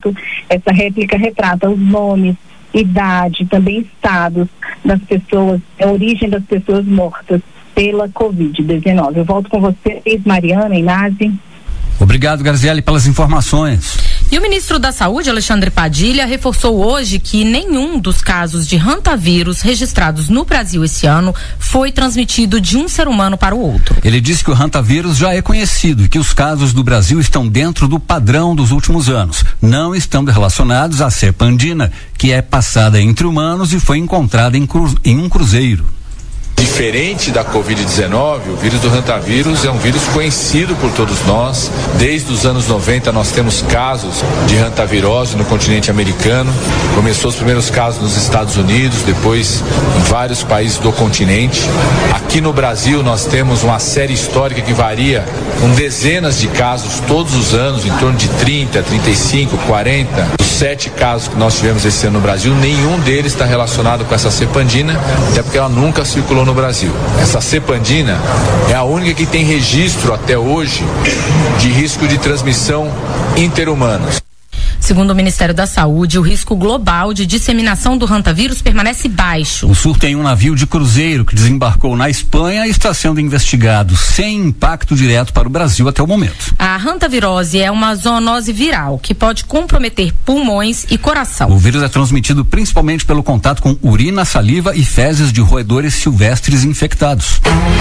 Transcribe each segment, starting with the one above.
foto. Essa réplica retrata os nomes, idade, também estados das pessoas, a origem das pessoas mortas pela Covid-19. Eu volto com vocês, Mariana, Inácio. Obrigado, Graziele, pelas informações. E o ministro da Saúde, Alexandre Padilha, reforçou hoje que nenhum dos casos de hantavírus registrados no Brasil esse ano foi transmitido de um ser humano para o outro. Ele disse que o hantavírus já é conhecido e que os casos do Brasil estão dentro do padrão dos últimos anos. Não estão relacionados à cepa andina, que é passada entre humanos e foi encontrada em um cruzeiro. Diferente da Covid-19, o vírus do hantavírus é um vírus conhecido por todos nós. Desde os anos 90 nós temos casos de hantavirose no continente americano. Começou os primeiros casos nos Estados Unidos, depois em vários países do continente. Aqui no Brasil nós temos uma série histórica que varia com dezenas de casos todos os anos, em torno de 30, 35, 40. Os 7 casos que nós tivemos esse ano no Brasil, nenhum deles está relacionado com essa cepa andina, até porque ela nunca circulou no Brasil. Essa cepa andina é a única que tem registro até hoje de risco de transmissão interhumanos. Segundo o Ministério da Saúde, o risco global de disseminação do hantavírus permanece baixo. O surto em um navio de cruzeiro que desembarcou na Espanha e está sendo investigado sem impacto direto para o Brasil até o momento. A hantavirose é uma zoonose viral que pode comprometer pulmões e coração. O vírus é transmitido principalmente pelo contato com urina, saliva e fezes de roedores silvestres infectados.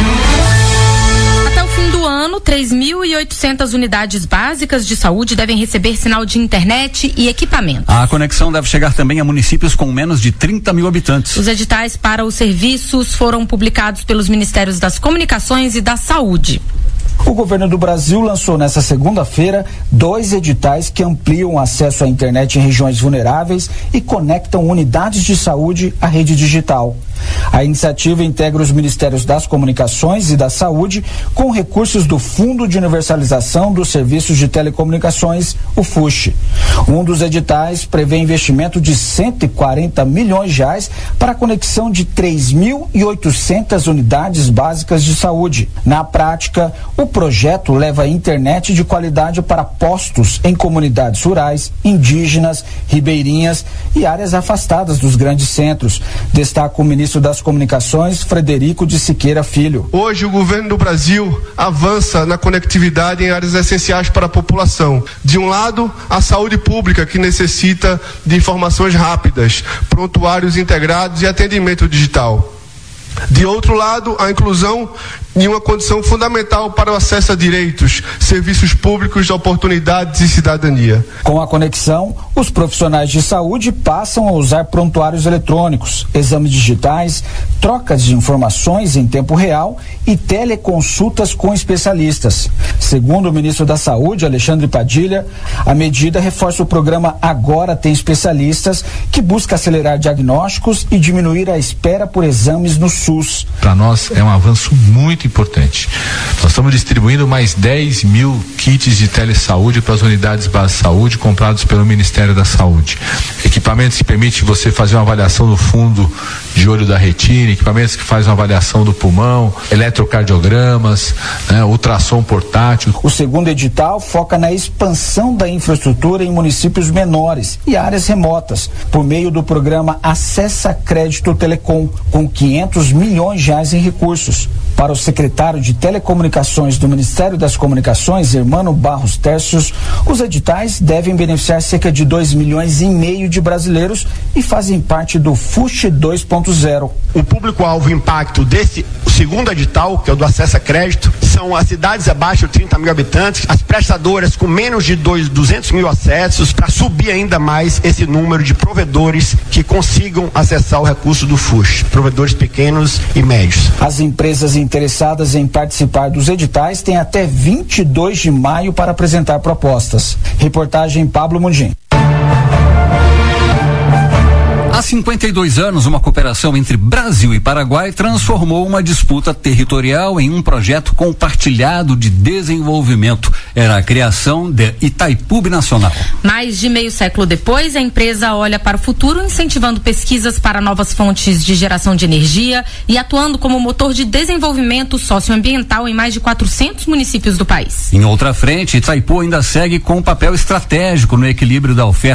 Até o fim do ano, 3.800 unidades básicas de saúde devem receber sinal de internet e equipamento. A conexão deve chegar também a municípios com menos de 30 mil habitantes. Os editais para os serviços foram publicados pelos Ministérios das Comunicações e da Saúde. O governo do Brasil lançou nesta segunda-feira 2 editais que ampliam o acesso à internet em regiões vulneráveis e conectam unidades de saúde à rede digital. A iniciativa integra os Ministérios das Comunicações e da Saúde com recursos do Fundo de Universalização dos Serviços de Telecomunicações, o FUSH. Um dos editais prevê investimento de R$140 milhões para a conexão de 3.800 unidades básicas de saúde. Na prática, o projeto leva a internet de qualidade para postos em comunidades rurais, indígenas, ribeirinhas e áreas afastadas dos grandes centros, destaca o ministro das Comunicações, Frederico de Siqueira Filho. Hoje o governo do Brasil avança na conectividade em áreas essenciais para a população. De um lado, a saúde pública, que necessita de informações rápidas, prontuários integrados e atendimento digital. De outro lado, a inclusão em uma condição fundamental para o acesso a direitos, serviços públicos, oportunidades e cidadania. Com a conexão, os profissionais de saúde passam a usar prontuários eletrônicos, exames digitais, trocas de informações em tempo real e teleconsultas com especialistas. Segundo o ministro da Saúde, Alexandre Padilha, a medida reforça o programa Agora Tem Especialistas, que busca acelerar diagnósticos e diminuir a espera por exames no SUS. Para nós é um avanço muito importante. Nós estamos distribuindo mais 10 mil kits de telesaúde para as unidades básicas de saúde comprados pelo Ministério da Saúde. Equipamentos que permitem você fazer uma avaliação do fundo de olho da retina, equipamentos que fazem uma avaliação do pulmão, eletrocardiogramas, ultrassom portátil. O segundo edital foca na expansão da infraestrutura em municípios menores e áreas remotas, por meio do programa Acessa Crédito Telecom, com R$500 milhões em recursos. Para o secretário de Telecomunicações do Ministério das Comunicações, Hermano Barros Tércios, os editais devem beneficiar cerca de 2,5 milhões de brasileiros e fazem parte do FUSH 2.0. O público-alvo impacto desse segundo edital, que é o do Acesso a Crédito, são as cidades abaixo de 30 mil habitantes, as prestadoras com menos de 200 mil acessos, para subir ainda mais esse número de provedores que consigam acessar o recurso do FUSH, provedores pequenos e médios. As empresas interessadas em participar dos editais têm até 22 de maio para apresentar propostas. Reportagem Pablo Mundim. Há 52 anos, uma cooperação entre Brasil e Paraguai transformou uma disputa territorial em um projeto compartilhado de desenvolvimento. Era a criação de Itaipu Binacional. Mais de meio século depois, a empresa olha para o futuro, incentivando pesquisas para novas fontes de geração de energia e atuando como motor de desenvolvimento socioambiental em mais de 400 municípios do país. Em outra frente, Itaipu ainda segue com um papel estratégico no equilíbrio da oferta